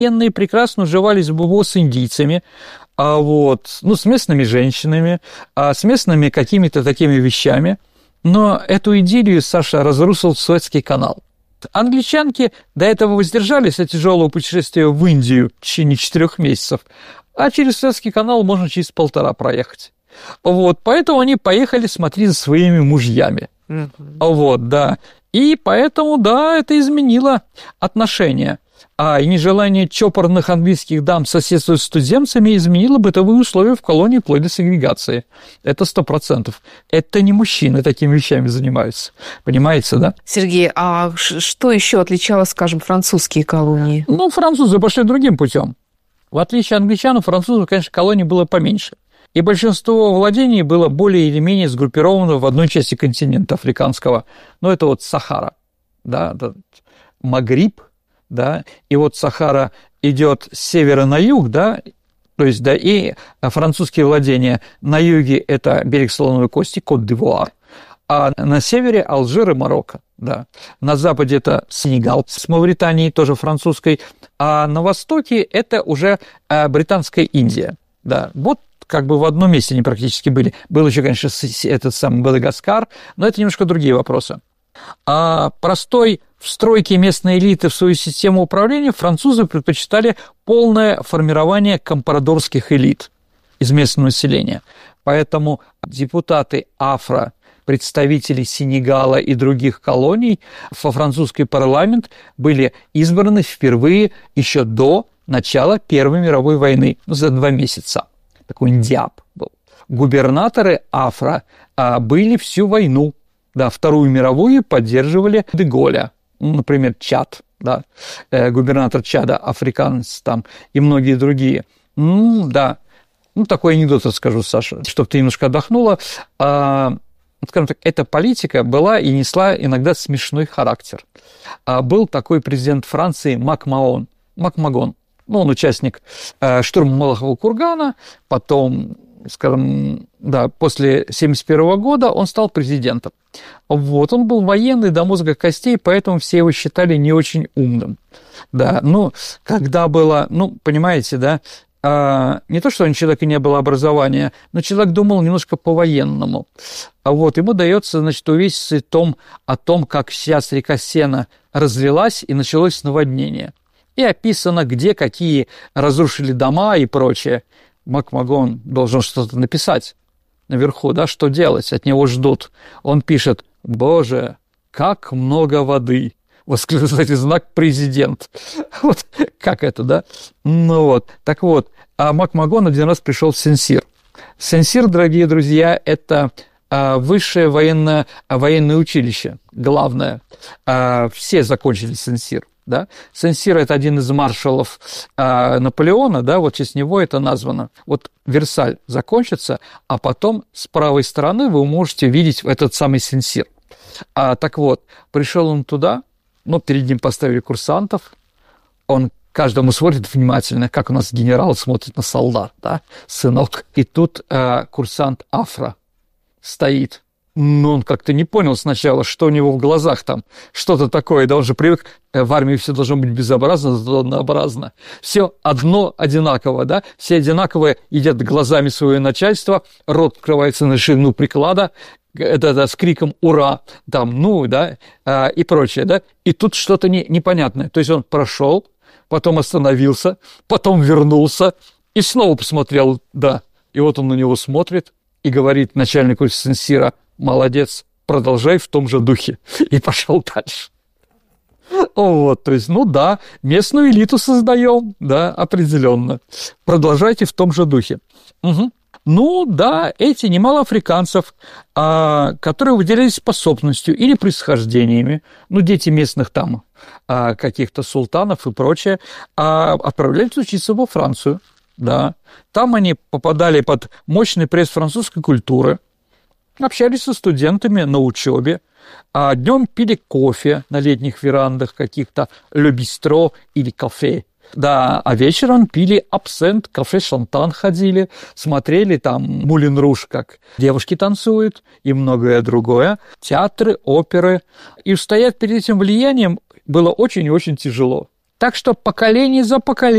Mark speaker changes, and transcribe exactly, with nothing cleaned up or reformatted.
Speaker 1: Военные прекрасно уживались бы с индийцами, а вот, ну, с местными женщинами, а с местными какими-то такими вещами. Но эту идиллию, Саша, разрушил Суэцкий канал. Англичанки до этого воздержались от тяжелого путешествия в Индию в течение четырех месяцев, а через Суэцкий канал можно через полтора проехать. Вот, поэтому они поехали смотреть за своими мужьями. Mm-hmm. Вот, да. И поэтому, да, это изменило отношения. А и нежелание чопорных английских дам соседствовать с туземцами изменило бытовые условия в колонии вплоть до сегрегации. Это сто процентов. Это не мужчины такими вещами занимаются. Понимаете, да?
Speaker 2: Сергей, а что еще отличало, скажем, французские колонии?
Speaker 1: Ну, французы пошли другим путем. В отличие от англичан, у французов, конечно, колоний было поменьше. И большинство владений было более или менее сгруппировано в одной части континента африканского. Ну, это вот Сахара, да, Магриб, да, и вот Сахара идет с севера на юг, да, то есть, да, и французские владения на юге – это берег Слоновой Кости, Кот-д'Ивуар, а на севере – Алжир и Марокко, да. На западе – это Сенегал с Мавританией, тоже французской, а на востоке – это уже британская Индия, да. Вот как бы в одном месте они практически были. Был еще, конечно, этот самый Мадагаскар, но это немножко другие вопросы. А простой встройки местной элиты в свою систему управления французы предпочитали полное формирование компрадорских элит из местного населения. Поэтому депутаты афро, представители Сенегала и других колоний во французский парламент были избраны впервые еще до начала Первой мировой войны, ну, за два месяца. Такой Ндиап был. Губернаторы афро были всю войну. Да, Вторую мировую поддерживали де Голля, ну, например, Чад, да, э, губернатор Чада, африканец там и многие другие. Ну, да, ну, такой анекдот расскажу, Саша, чтобы ты немножко отдохнула. А, скажем так, эта политика была и несла иногда смешной характер. А, был такой президент Франции Макмаон, Макмагон, ну, он участник э, штурма Малахового кургана, потом, скажем, да, после семьдесят первого года он стал президентом. Вот, он был военный до мозга костей, поэтому все его считали не очень умным. Да, ну, когда было, ну, понимаете, да, а, не то, что у человека не было образования, но человек думал немножко по-военному. А вот, ему дается, значит, увидеть том, о том, как сейчас река Сена разлилась и началось наводнение. И описано, где какие разрушили дома и прочее. Макмагон должен что-то написать наверху, да, что делать, от него ждут. Он пишет: «Боже, как много воды!» Восклицательный знак «Президент». Вот как это, да? Ну вот, так вот, а Макмагон один раз пришел в Сен-Сир. Сен-Сир, дорогие друзья, это высшее военное, военное училище, главное. Все закончили Сен-Сир. Да? Сен-Сир – это один из маршалов а, Наполеона, да, вот в честь него это названо. Вот Версаль закончится, а потом с правой стороны вы можете видеть этот самый Сен-Сир. А, так вот, пришел он туда, ну, перед ним поставили курсантов, он каждому смотрит внимательно, как у нас генерал смотрит на солдат, да, сынок. И тут а, курсант афро стоит. Но он как-то не понял сначала, что у него в глазах там, что-то такое, да, он же привык, в армии все должно быть безобразно, однообразно, все одно одинаково, да, все одинаковые, едят глазами свое начальство, рот открывается на ширину приклада, это, это с криком «Ура!», там, ну, да, а, и прочее, да, и тут что-то не, непонятное, то есть он прошел, потом остановился, потом вернулся и снова посмотрел, да, и вот он на него смотрит и говорит начальнику Сен-Сира: «Молодец, продолжай в том же духе», и пошел дальше. Вот, то есть, ну да, местную элиту создаем, да, определенно. Продолжайте в том же духе. Угу. Ну да, эти немало африканцев, а, которые выделялись способностью или происхождениями, ну, дети местных там а, каких-то султанов и прочее, а, отправлялись учиться во Францию, да. Там они попадали под мощный пресс французской культуры, общались со студентами на учебе, а днем пили кофе на летних верандах каких-то ле бистро или кафе. Да, а вечером пили абсент, кафе Шантан ходили, смотрели там Мулен Руж, как девушки танцуют, и многое другое, театры, оперы. И устоять перед этим влиянием было очень и очень тяжело. Так что поколение за поколением